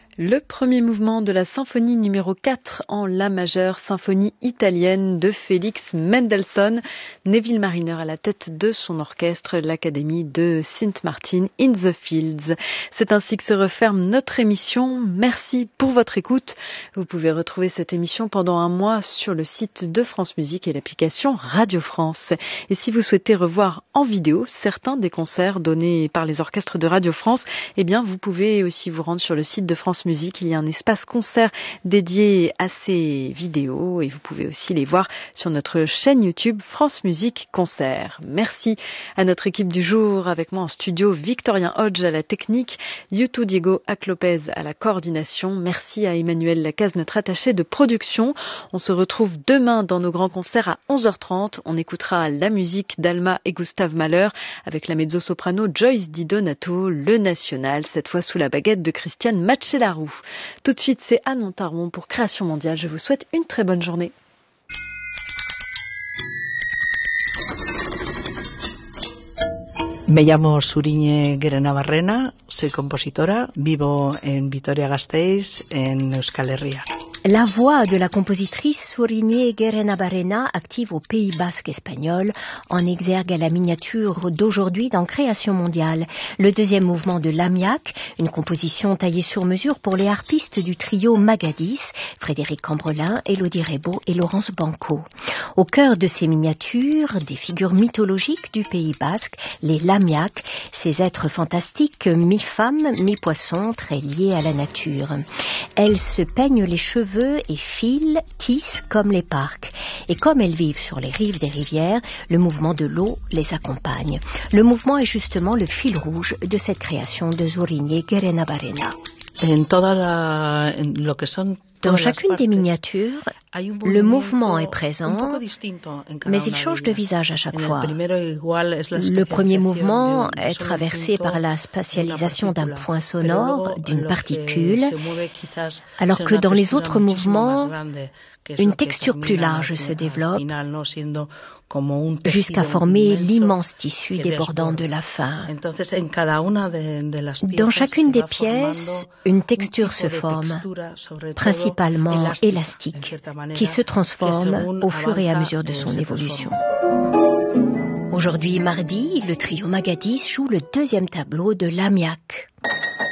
Le premier mouvement de la symphonie numéro 4 en La majeure, symphonie italienne de Félix Mendelssohn. Neville Marriner à la tête de son orchestre, l'Académie de St. Martin in the Fields. C'est ainsi que se referme notre émission. Merci pour votre écoute. Vous pouvez retrouver cette émission pendant un mois sur le site de France Musique et l'application Radio France. Et si vous souhaitez revoir en vidéo certains des concerts donnés par les orchestres de Radio France, eh bien vous pouvez aussi vous rendre sur le site de France Musique. Il y a un espace concert dédié à ces vidéos et vous pouvez aussi les voir sur notre chaîne YouTube France Musique Concert. Merci à notre équipe du jour, avec moi en studio Victorien Hodge à la technique, Yutu Diego Aclopez à la coordination. Merci à Emmanuel Lacaze, notre attaché de production. On se retrouve demain dans nos grands concerts à 11h30. On écoutera la musique d'Alma et Gustave Mahler avec la mezzo-soprano Joyce Di Donato, le national, cette fois sous la baguette de Christiane Macellaro. Tout de suite, c'est Anne Montaron pour Création Mondiale. Je vous souhaite une très bonne journée. Me llamo Zuriñe Guerenabarrena, soy compositora, vivo en Vitoria-Gasteiz, en Euskal Herria. La voix de la compositrice Zuriñe Guerenabarrena, active au Pays Basque espagnol, en exergue à la miniature d'aujourd'hui dans Création Mondiale. Le deuxième mouvement de l'Amiac, une composition taillée sur mesure pour les harpistes du trio Magadis, Frédéric Cambrelin, Élodie Rebaud et Laurence Banco. Au cœur de ces miniatures, des figures mythologiques du Pays Basque, les Lamiac, ces êtres fantastiques, mi-femmes, mi-poissons, très liés à la nature. Elles se peignent les cheveux et filent, tissent comme les parcs. Et comme elles vivent sur les rives des rivières, le mouvement de l'eau les accompagne. Le mouvement est justement le fil rouge de cette création de Zuriñe Guerenabarrena. Dans chacune des miniatures, le mouvement est présent, mais il change de visage à chaque fois. Le premier mouvement est traversé par la spatialisation d'un point sonore, d'une particule, alors que dans les autres mouvements, une texture plus large se développe jusqu'à former l'immense tissu débordant de la fin. Dans chacune des pièces, une texture se forme, principalement élastique, qui se transforme au fur et à mesure de son évolution. Aujourd'hui, mardi, le trio Magadis joue le deuxième tableau de l'Amiac.